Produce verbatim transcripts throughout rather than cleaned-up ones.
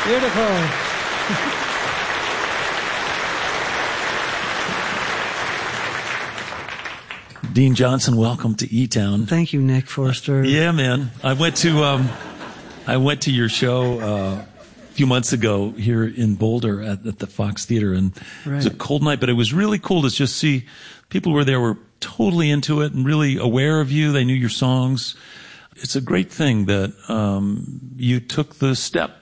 Beautiful. Dean Johnson, welcome to E-Town. Thank you, Nick Forster. Uh, yeah, man. I went to um, I went to your show uh, a few months ago here in Boulder at, at the Fox Theater, and right. It was a cold night, but it was really cool to just see people who were there were totally into it and really aware of you. They knew your songs. It's a great thing that um, you took the step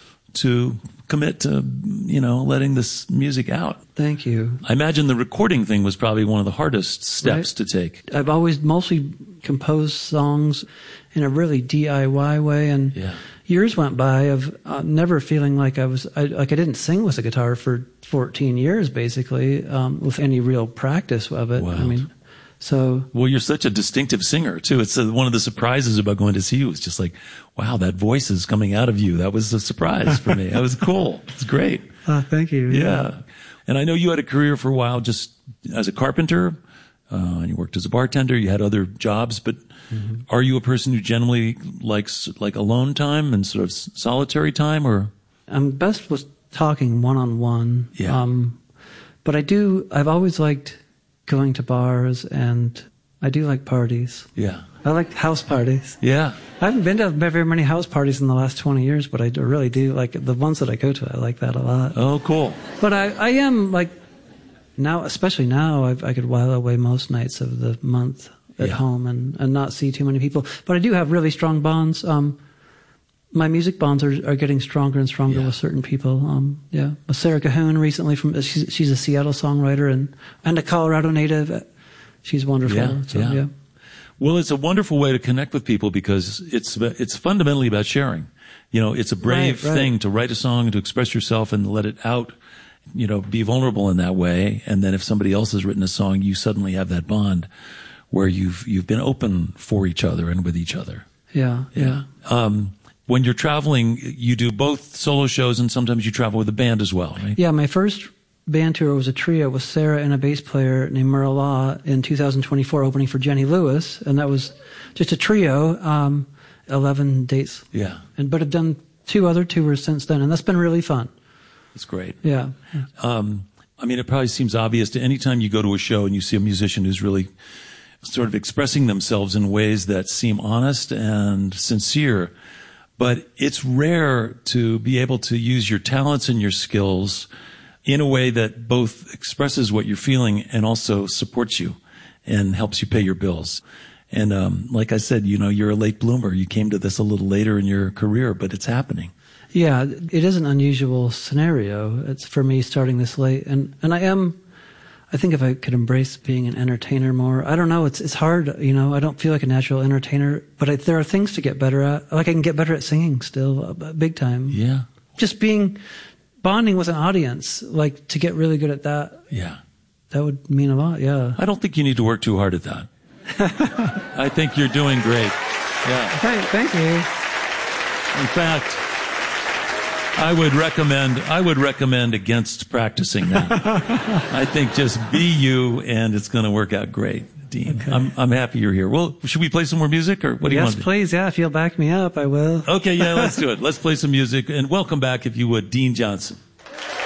to commit to, you know, letting this music out. Thank you. I imagine the recording thing was probably one of the hardest steps right. to take. I've always mostly composed songs in a really D I Y way, and yeah. years went by of uh, never feeling like I was, I, like I didn't sing with a guitar for fourteen years, basically, um, with any real practice of it. Wow. I mean, so. Well, you're such a distinctive singer, too. It's uh, one of the surprises about going to see you. It's just like, wow, that voice is coming out of you. That was a surprise for me. That was cool. It's great. Uh, thank you. Yeah. yeah. And I know you had a career for a while just as a carpenter, uh, and you worked as a bartender. You had other jobs, but mm-hmm. are you a person who generally likes like alone time and sort of solitary time, or? I'm best with talking one-on-one. Yeah. Um, but I do, I've always liked going to bars, and I do like parties. Yeah. I like house parties. Yeah. I haven't been to very many house parties in the last twenty years, but I do really do like the ones that I go to. I like that a lot. Oh, cool. But I, I am like now, especially now, I've, I could while away most nights of the month at yeah. home and, and not see too many people. But I do have really strong bonds. Um, my music bonds are, are getting stronger and stronger yeah. with certain people. Um, yeah, with Sarah Cahoon recently from she's, she's a Seattle songwriter and and a Colorado native. She's wonderful. Yeah, so, yeah. yeah. Well, it's a wonderful way to connect with people because it's it's fundamentally about sharing. You know, it's a brave right, right. thing to write a song and to express yourself and let it out. You know, be vulnerable in that way. And then if somebody else has written a song, you suddenly have that bond where you've you've been open for each other and with each other. Yeah, yeah. yeah. Um, when you're traveling, you do both solo shows and sometimes you travel with a band as well, right? Yeah, my first band tour was a trio with Sarah and a bass player named Merle Law in two thousand twenty-four, opening for Jenny Lewis, and that was just a trio, um, eleven dates. Yeah. And but I've done two other tours since then, and that's been really fun. That's great. Yeah. Um, I mean, it probably seems obvious to any time you go to a show and you see a musician who's really sort of expressing themselves in ways that seem honest and sincere. But it's rare to be able to use your talents and your skills in a way that both expresses what you're feeling and also supports you and helps you pay your bills. And um, like I said, you know, you're a late bloomer. You came to this a little later in your career, but it's happening. Yeah, it is an unusual scenario. It's for me starting this late. And, and I am, I think if I could embrace being an entertainer more, I don't know, it's it's hard, you know, I don't feel like a natural entertainer, but I, there are things to get better at. Like I can get better at singing still, uh, big time. Yeah. Just being, bonding with an audience, like to get really good at that. Yeah. That would mean a lot, yeah. I don't think you need to work too hard at that. I think you're doing great. Yeah. Okay, thank you. In fact, I would recommend I would recommend against practicing that. I think just be you, and it's going to work out great, Dean. Okay. I'm I'm happy you're here. Well, should we play some more music, or what do you yes, want? Yes, please. Yeah, if you'll back me up, I will. Okay, yeah, let's do it. Let's play some music, and welcome back, if you would, Dean Johnson.